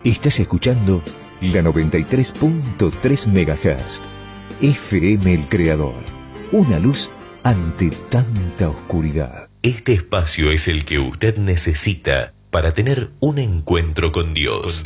Estás escuchando la 93.3 MHz. FM El Creador. Una luz ante tanta oscuridad. Este espacio es el que usted necesita para tener un encuentro con Dios.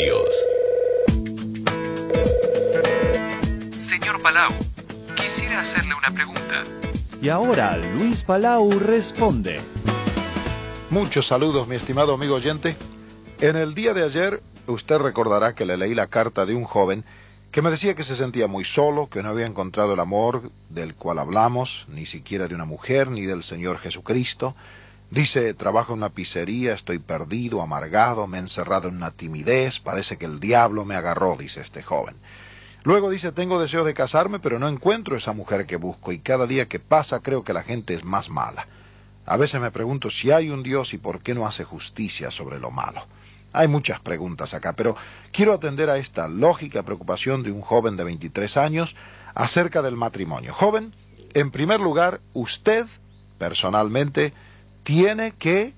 Señor Palau, quisiera hacerle una pregunta. Y ahora Luis Palau responde. Muchos saludos, mi estimado amigo oyente. En el día de ayer, usted recordará que le leí la carta de un joven que me decía que se sentía muy solo, que no había encontrado el amor del cual hablamos, ni siquiera de una mujer, ni del Señor Jesucristo. Dice, trabajo en una pizzería, estoy perdido, amargado, me he encerrado en una timidez, parece que el diablo me agarró, dice este joven. Luego dice, tengo deseo de casarme, pero no encuentro esa mujer que busco, y cada día que pasa creo que la gente es más mala. A veces me pregunto si hay un Dios y por qué no hace justicia sobre lo malo. Hay muchas preguntas acá, pero quiero atender a esta lógica preocupación de un joven de 23 años acerca del matrimonio. Joven, en primer lugar, usted, personalmente, tiene que,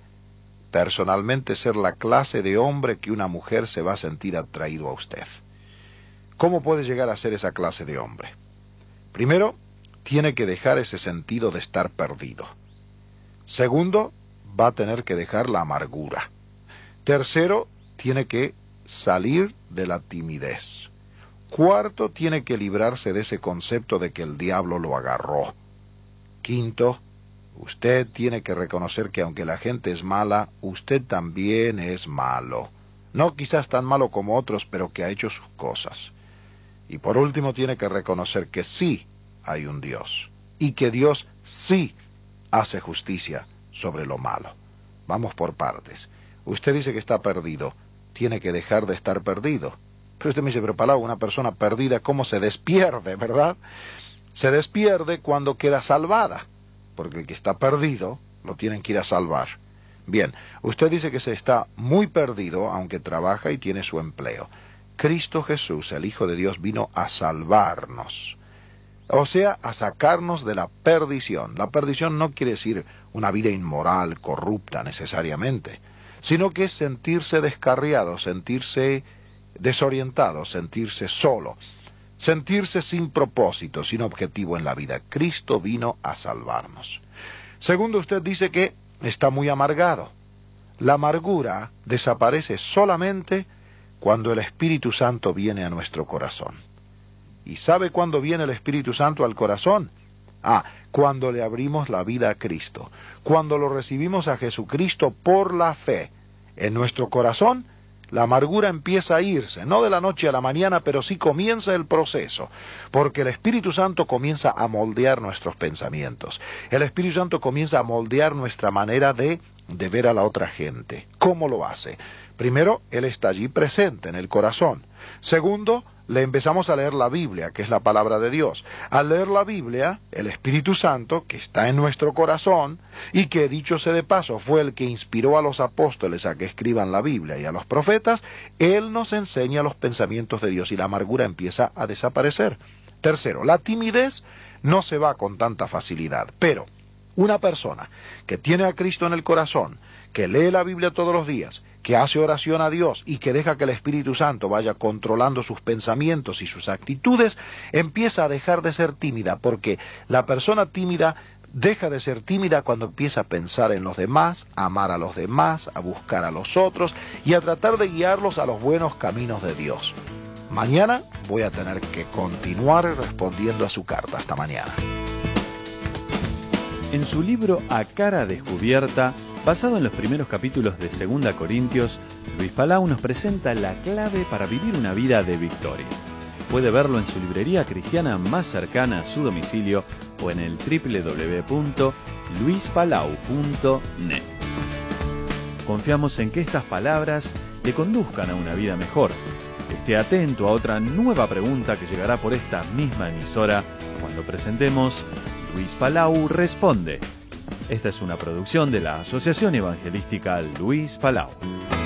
ser la clase de hombre que una mujer se va a sentir atraído a usted. ¿Cómo puede llegar a ser esa clase de hombre? Primero, tiene que dejar ese sentido de estar perdido. Segundo, va a tener que dejar la amargura. Tercero, tiene que salir de la timidez. Cuarto, tiene que librarse de ese concepto de que el diablo lo agarró. Quinto, usted tiene que reconocer que aunque la gente es mala, usted también es malo. No quizás tan malo como otros, pero que ha hecho sus cosas. Y por último, tiene que reconocer que sí hay un Dios. Y que Dios sí hace justicia sobre lo malo. Vamos por partes. Usted dice que está perdido. Tiene que dejar de estar perdido. Pero usted me dice, pero Palau, una persona perdida, ¿cómo se despierde, verdad? Se despierde cuando queda salvada. Porque el que está perdido, lo tienen que ir a salvar. Bien, usted dice que se está muy perdido, aunque trabaja y tiene su empleo. Cristo Jesús, el Hijo de Dios, vino a salvarnos. O sea, a sacarnos de la perdición. La perdición no quiere decir una vida inmoral, corrupta necesariamente, sino que es sentirse descarriado, sentirse desorientado, sentirse solo, sentirse sin propósito, sin objetivo en la vida. Cristo vino a salvarnos. Segundo, usted dice que está muy amargado. La amargura desaparece solamente cuando el Espíritu Santo viene a nuestro corazón. ¿Y sabe cuándo viene el Espíritu Santo al corazón? Cuando le abrimos la vida a Cristo, cuando lo recibimos a Jesucristo por la fe. En nuestro corazón, la amargura empieza a irse, no de la noche a la mañana, pero sí comienza el proceso, porque el Espíritu Santo comienza a moldear nuestros pensamientos. El Espíritu Santo comienza a moldear nuestra manera de ver a la otra gente. ¿Cómo lo hace? Primero, Él está allí presente en el corazón. Segundo, le empezamos a leer la Biblia, que es la palabra de Dios. Al leer la Biblia, el Espíritu Santo, que está en nuestro corazón, y que, dicho sea de paso, fue el que inspiró a los apóstoles a que escriban la Biblia y a los profetas, Él nos enseña los pensamientos de Dios y la amargura empieza a desaparecer. Tercero, la timidez no se va con tanta facilidad, pero una persona que tiene a Cristo en el corazón, que lee la Biblia todos los días, que hace oración a Dios y que deja que el Espíritu Santo vaya controlando sus pensamientos y sus actitudes, empieza a dejar de ser tímida, porque la persona tímida deja de ser tímida cuando empieza a pensar en los demás, a amar a los demás, a buscar a los otros y a tratar de guiarlos a los buenos caminos de Dios. Mañana voy a tener que continuar respondiendo a su carta. Hasta mañana. En su libro A Cara Descubierta, basado en los primeros capítulos de 2 Corintios, Luis Palau nos presenta la clave para vivir una vida de victoria. Puede verlo en su librería cristiana más cercana a su domicilio o en el www.luispalau.net. Confiamos en que estas palabras le conduzcan a una vida mejor. Esté atento a otra nueva pregunta que llegará por esta misma emisora cuando presentemos Luis Palau Responde. Esta es una producción de la Asociación Evangelística Luis Palau.